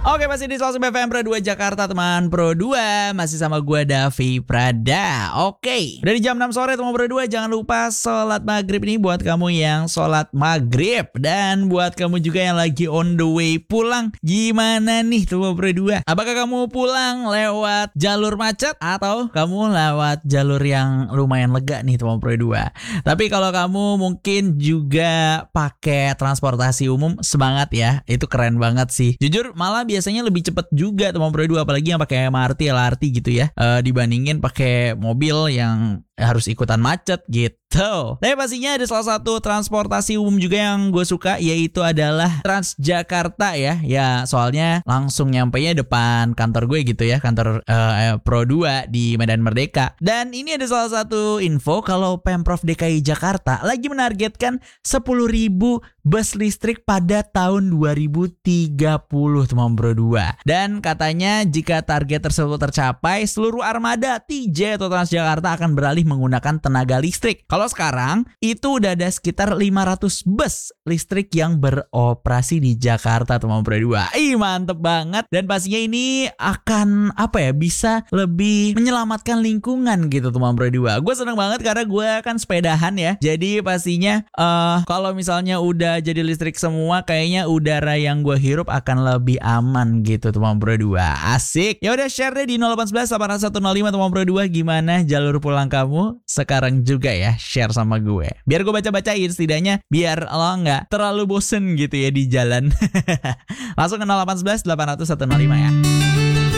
Oke, masih di Selalu BFM Pro 2 Jakarta, teman Pro 2. Masih sama gue Davi Prada. Oke, dari jam 6 sore teman Pro 2. Jangan lupa sholat maghrib ini buat kamu yang sholat maghrib. Dan buat kamu juga yang lagi on the way pulang. Gimana nih teman Pro 2? Apakah kamu pulang lewat jalur macet atau kamu lewat jalur yang lumayan lega nih teman Pro 2? Tapi kalau kamu mungkin juga pakai transportasi umum, semangat ya. Itu keren banget sih. Jujur malah biasanya lebih cepet juga teman Pro 2, apalagi yang pakai MRT, LRT gitu ya, dibandingin pakai mobil yang harus ikutan macet gitu. Tapi pastinya ada salah satu transportasi umum juga yang gue suka, yaitu adalah Transjakarta ya. Ya soalnya langsung nyampenya depan kantor gue gitu ya, kantor Pro 2 di Medan Merdeka. Dan ini ada salah satu info kalau Pemprov DKI Jakarta lagi menargetkan 10.000 bus listrik pada tahun 2030 teman Pro 2. Dan katanya jika target tersebut tercapai, seluruh armada TJ atau Transjakarta akan beralih menggunakan tenaga listrik. Kalau sekarang itu udah ada sekitar 500 bus listrik yang beroperasi di Jakarta teman Pro 2. Mantep banget. Dan pastinya ini akan bisa lebih menyelamatkan lingkungan gitu teman Pro 2. Gue seneng banget karena gue kan sepedahan ya. Jadi pastinya kalau misalnya udah jadi listrik semua, kayaknya udara yang gue hirup akan lebih aman gitu teman Pro 2. Asik. Ya udah, share deh di 018 8105 teman Pro 2, gimana jalur pulang kamu sekarang juga ya, share sama gue. Biar gue baca-bacain setidaknya, biar lo nggak terlalu bosen gitu ya di jalan. Langsung ke 018 800 105 ya.